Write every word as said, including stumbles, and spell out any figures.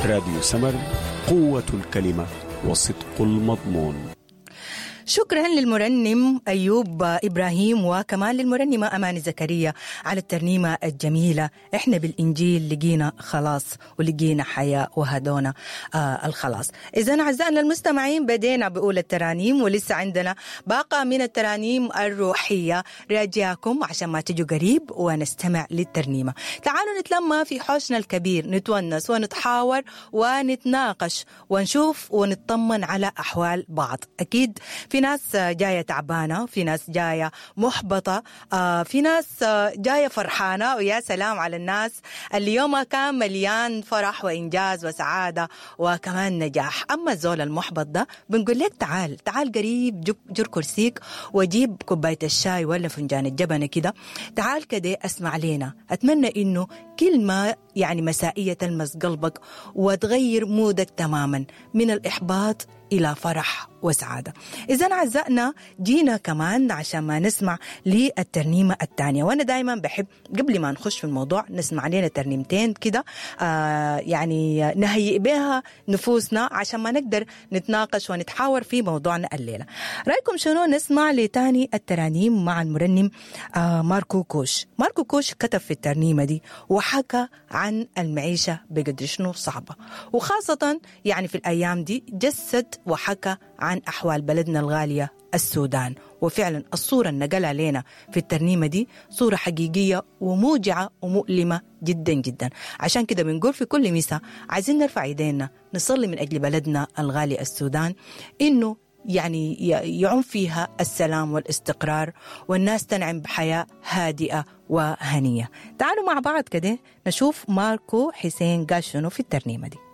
راديو سمر، قوة الكلمة وصدق المضمون. شكرا للمرنم أيوب إبراهيم وكمان للمرنمة أماني زكريا على الترنيمة الجميلة. إحنا بالإنجيل لقينا خلاص ولقينا حياة وهدونا آه الخلاص. إذن أعزائنا المستمعين بدينا بأولى الترانيم ولسه عندنا باقة من الترانيم الروحية راجعكم عشان ما تجوا قريب ونستمع للترنيمة. تعالوا نتلمى في حوشنا الكبير، نتونس ونتحاور ونتناقش ونشوف ونطمن على أحوال بعض. أكيد في ناس جاية تعبانة، في ناس جاية محبطة، في ناس جاية فرحانة، ويا سلام على الناس اللي يومها كان مليان فرح وإنجاز وسعادة وكمان نجاح. أما الزول المحبط ده بنقول لك تعال تعال قريب، جر كرسيك وجيب كوباية الشاي ولا فنجان الجبنة كده، تعال كده اسمع لنا. أتمنى إنه كلمة يعني مسائية تلمس قلبك وتغير مودك تماما من الإحباط إلى فرح وسعادة. إذن أعزائنا جينا كمان عشان ما نسمع للترنيمة الثانية، وأنا دايما بحب قبل ما نخش في الموضوع نسمع لنا ترنيمتين كده آه يعني نهيئ بها نفوسنا عشان ما نقدر نتناقش ونتحاور في موضوعنا الليلة. رأيكم شنو نسمع لتاني الترانيم مع المرنم آه ماركو كوش. ماركو كوش كتب في الترنيمة دي وحكى عن المعيشة بقدر شنو صعبة، وخاصة يعني في الأيام دي جسد وحكى عن أحوال بلدنا الغالية السودان. وفعلا الصورة اللي نقلها لنا في الترنيمة دي صورة حقيقية وموجعة ومؤلمة جدا جدا. عشان كده بنقول في كل مساء عايزين نرفع يدينا نصلي من أجل بلدنا الغالي السودان، إنه يعني يعم فيها السلام والاستقرار والناس تنعم بحياة هادئة وهنية. تعالوا مع بعض كده نشوف ماركو حسين قال شنو في الترنيمة دي.